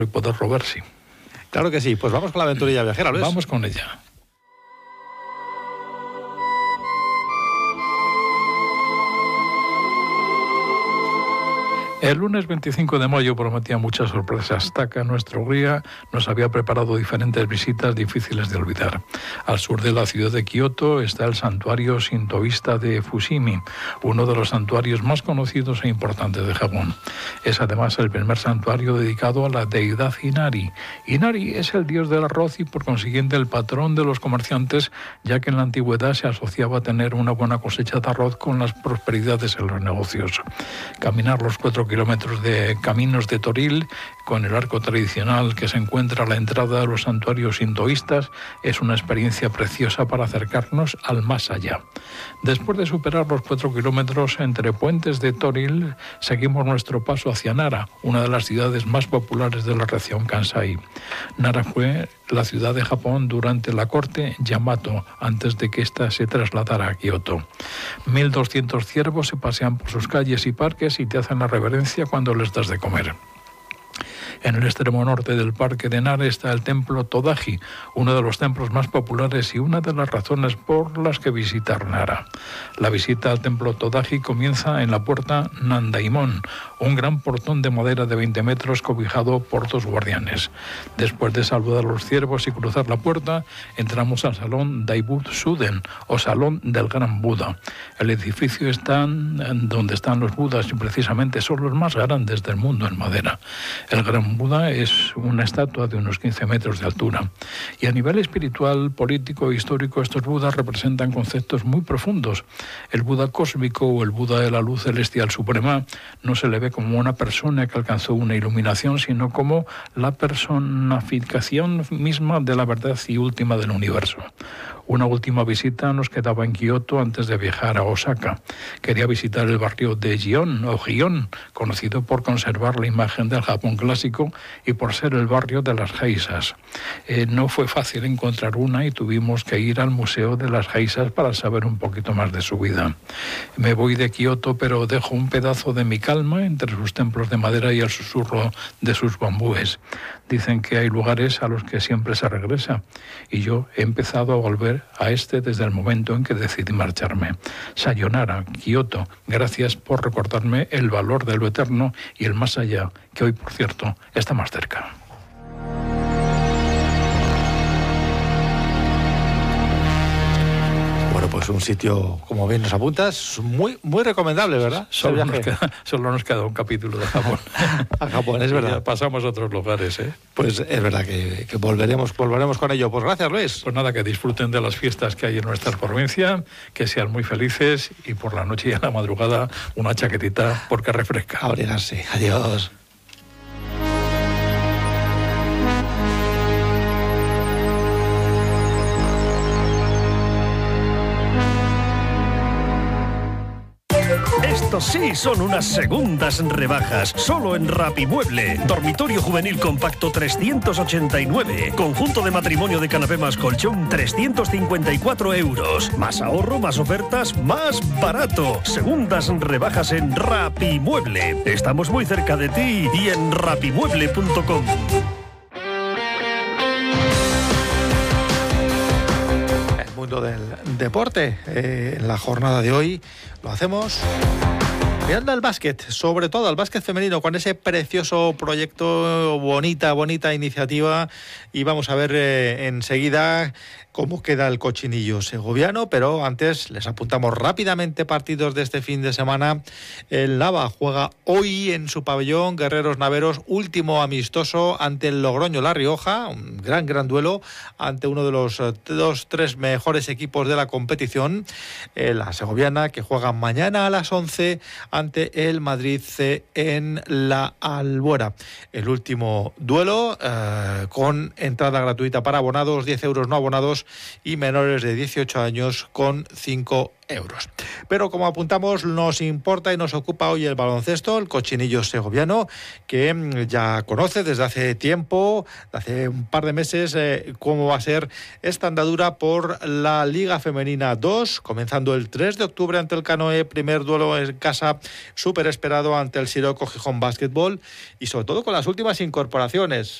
y poderlo ver, sí. Claro que sí, pues vamos con la aventurilla viajera, Luis. Vamos con ella. El lunes 25 de mayo prometía muchas sorpresas. Taka, nuestro guía, nos había preparado diferentes visitas difíciles de olvidar. Al sur de la ciudad de Kioto está el santuario sintoísta de Fushimi, uno de los santuarios más conocidos e importantes de Japón. Es además el primer santuario dedicado a la deidad Inari. Inari es el dios del arroz y por consiguiente el patrón de los comerciantes, ya que en la antigüedad se asociaba a tener una buena cosecha de arroz con las prosperidades en los negocios. Caminar los 4 kilómetros de caminos de Toril, con el arco tradicional que se encuentra a la entrada de los santuarios sintoístas, es una experiencia preciosa para acercarnos al más allá. Después de superar los 4 kilómetros entre puentes de Toril, seguimos nuestro paso hacia Nara, una de las ciudades más populares de la región Kansai. Nara fue la ciudad de Japón durante la corte Yamato, antes de que ésta se trasladara a Kioto. 1.200 ciervos se pasean por sus calles y parques y te hacen la reverencia cuando les das de comer. En el extremo norte del parque de Nara está el templo Todaji, uno de los templos más populares y una de las razones por las que visitar Nara. La visita al templo Todaji comienza en la puerta Nandaimon, un gran portón de madera de 20 metros cobijado por 2 guardianes. Después de saludar a los ciervos y cruzar la puerta, entramos al salón Daibutsu-den, o salón del Gran Buda. El edificio está donde están los Budas y precisamente son los más grandes del mundo en madera. El Gran Buda es una estatua de unos 15 metros de altura. Y a nivel espiritual, político e histórico, estos Budas representan conceptos muy profundos. El Buda cósmico o el Buda de la luz celestial suprema no se le ve como una persona que alcanzó una iluminación, sino como la personificación misma de la verdad y última del universo. Una última visita nos quedaba en Kioto antes de viajar a Osaka. Quería visitar el barrio de Gion, conocido por conservar la imagen del Japón clásico y por ser el barrio de las geishas. No fue fácil encontrar una y tuvimos que ir al Museo de las Geishas para saber un poquito más de su vida. Me voy de Kioto, pero dejo un pedazo de mi calma entre sus templos de madera y el susurro de sus bambúes. Dicen que hay lugares a los que siempre se regresa, y yo he empezado a volver a este desde el momento en que decidí marcharme. Sayonara, Kioto, gracias por recordarme el valor de lo eterno y el más allá, que hoy, por cierto, está más cerca. Bueno, pues un sitio, como bien nos apuntas, muy recomendable, ¿verdad? Solo nos queda un capítulo de Japón. A Japón, es verdad. Ya pasamos a otros lugares, ¿eh? Pues es verdad que volveremos con ello. Pues gracias, Luis. Pues nada, que disfruten de las fiestas que hay en nuestra provincia, que sean muy felices y por la noche y a la madrugada una chaquetita porque refresca. Abrigarse. Adiós. Estos sí son unas segundas rebajas, solo en Rapimueble. Dormitorio juvenil compacto 389. Conjunto de matrimonio de canapé más colchón 354 euros. Más ahorro, más ofertas, más barato. Segundas rebajas en Rapimueble. Estamos muy cerca de ti y en rapimueble.com. El mundo del deporte, en la jornada de hoy lo hacemos mirando al básquet, sobre todo al básquet femenino, con ese precioso proyecto, bonita iniciativa, y vamos a ver enseguida cómo queda el cochinillo segoviano, pero antes les apuntamos rápidamente partidos de este fin de semana. El Nava juega hoy en su pabellón Guerreros Naveros, último amistoso ante el Logroño La Rioja, un gran duelo ante uno de los 2-3 mejores equipos de la competición. La segoviana, que juega mañana a las 11 ante el Madrid C en la Albuera. El último duelo con entrada gratuita para abonados, 10 euros no abonados, años y menores de 18 años con 5 euros. Pero como apuntamos, nos importa y nos ocupa hoy el baloncesto, el Cochinillo segoviano, que ya conoce desde hace tiempo, hace un par de meses, cómo va a ser esta andadura por la Liga Femenina 2, comenzando el 3 de octubre ante el Canoe, primer duelo en casa súper esperado ante el Siroco Gijón Básquetbol, y sobre todo con las últimas incorporaciones.